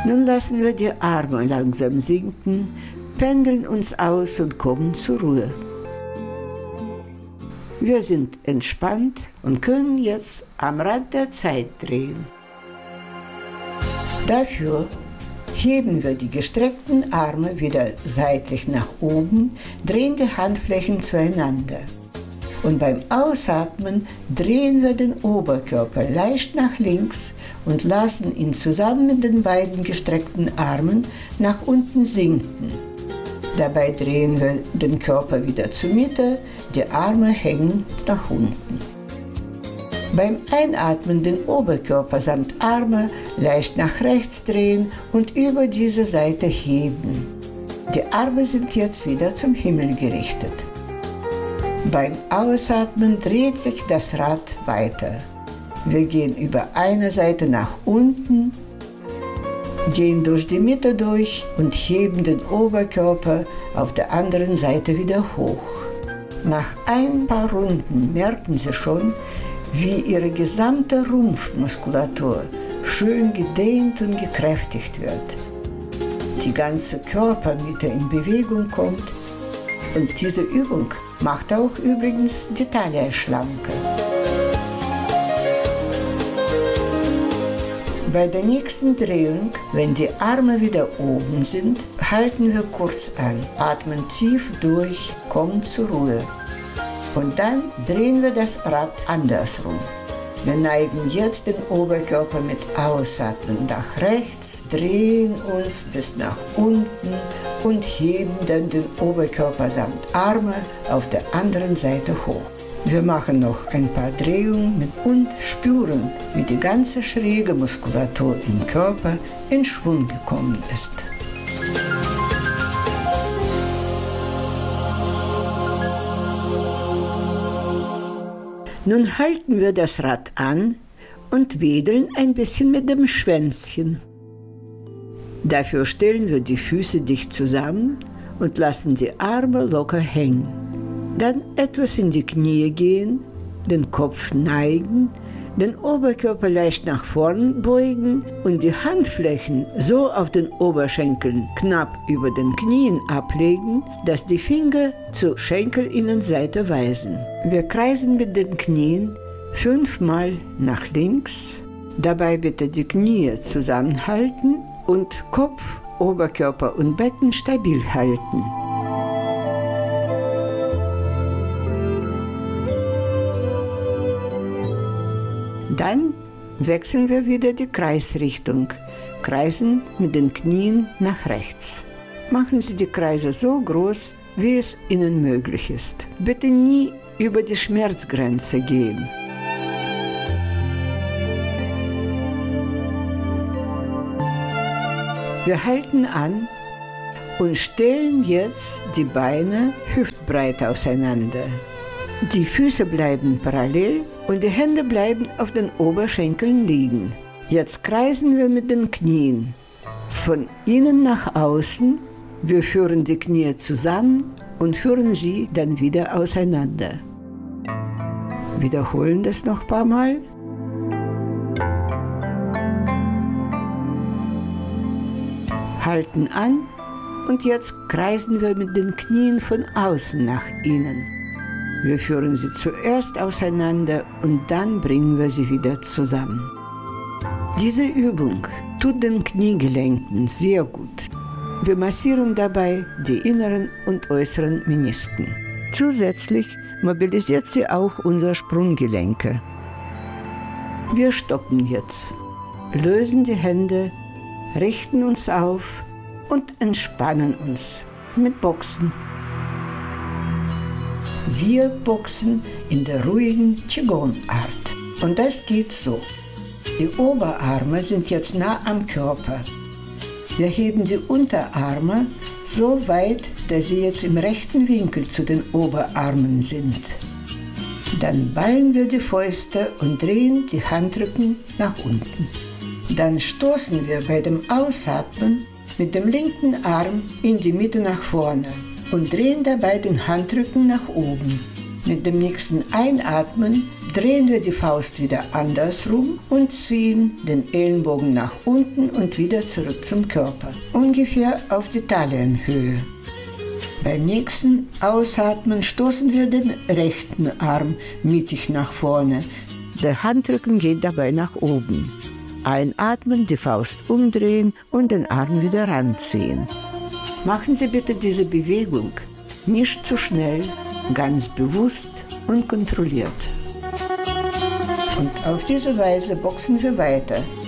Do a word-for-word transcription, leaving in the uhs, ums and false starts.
Nun lassen wir die Arme langsam sinken, pendeln uns aus und kommen zur Ruhe. Wir sind entspannt und können jetzt am Rad der Zeit drehen. Dafür heben wir die gestreckten Arme wieder seitlich nach oben, drehen die Handflächen zueinander. Und beim Ausatmen drehen wir den Oberkörper leicht nach links und lassen ihn zusammen mit den beiden gestreckten Armen nach unten sinken. Dabei drehen wir den Körper wieder zur Mitte, die Arme hängen nach unten. Beim Einatmen den Oberkörper samt Arme leicht nach rechts drehen und über diese Seite heben. Die Arme sind jetzt wieder zum Himmel gerichtet. Beim Ausatmen dreht sich das Rad weiter. Wir gehen über eine Seite nach unten, gehen durch die Mitte durch und heben den Oberkörper auf der anderen Seite wieder hoch. Nach ein paar Runden merken Sie schon, wie Ihre gesamte Rumpfmuskulatur schön gedehnt und gekräftigt wird. Die ganze Körpermitte in Bewegung kommt und diese Übung macht auch übrigens die Taille schlanker. Bei der nächsten Drehung, wenn die Arme wieder oben sind, halten wir kurz an, atmen tief durch, kommen zur Ruhe. Und dann drehen wir das Rad andersrum. Wir neigen jetzt den Oberkörper mit Ausatmen nach rechts, drehen uns bis nach unten und heben dann den Oberkörper samt Arme auf der anderen Seite hoch. Wir machen noch ein paar Drehungen mit und spüren, wie die ganze schräge Muskulatur im Körper in Schwung gekommen ist. Nun halten wir das Rad an und wedeln ein bisschen mit dem Schwänzchen. Dafür stellen wir die Füße dicht zusammen und lassen die Arme locker hängen. Dann etwas in die Knie gehen, den Kopf neigen, den Oberkörper leicht nach vorn beugen und die Handflächen so auf den Oberschenkeln knapp über den Knien ablegen, dass die Finger zur Schenkelinnenseite weisen. Wir kreisen mit den Knien fünfmal nach links, dabei bitte die Knie zusammenhalten und Kopf, Oberkörper und Becken stabil halten. Dann wechseln wir wieder die Kreisrichtung, kreisen mit den Knien nach rechts. Machen Sie die Kreise so groß, wie es Ihnen möglich ist. Bitte nie über die Schmerzgrenze gehen. Wir halten an und stellen jetzt die Beine hüftbreit auseinander. Die Füße bleiben parallel und die Hände bleiben auf den Oberschenkeln liegen. Jetzt kreisen wir mit den Knien von innen nach außen. Wir führen die Knie zusammen und führen sie dann wieder auseinander. Wiederholen das noch ein paar Mal. Halten an und jetzt kreisen wir mit den Knien von außen nach innen. Wir führen sie zuerst auseinander und dann bringen wir sie wieder zusammen. Diese Übung tut den Kniegelenken sehr gut. Wir massieren dabei die inneren und äußeren Menisken. Zusätzlich mobilisiert sie auch unsere Sprunggelenke. Wir stoppen jetzt, lösen die Hände, richten uns auf und entspannen uns mit Boxen. Wir boxen in der ruhigen Qigong-Art. Und das geht so. Die Oberarme sind jetzt nah am Körper. Wir heben die Unterarme so weit, dass sie jetzt im rechten Winkel zu den Oberarmen sind. Dann ballen wir die Fäuste und drehen die Handrücken nach unten. Dann stoßen wir bei dem Ausatmen mit dem linken Arm in die Mitte nach vorne und drehen dabei den Handrücken nach oben. Mit dem nächsten Einatmen drehen wir die Faust wieder andersrum und ziehen den Ellenbogen nach unten und wieder zurück zum Körper, ungefähr auf die Taillenhöhe. Beim nächsten Ausatmen stoßen wir den rechten Arm mittig nach vorne. Der Handrücken geht dabei nach oben. Einatmen, die Faust umdrehen und den Arm wieder ranziehen. Machen Sie bitte diese Bewegung nicht zu schnell, ganz bewusst und kontrolliert. Und auf diese Weise boxen wir weiter.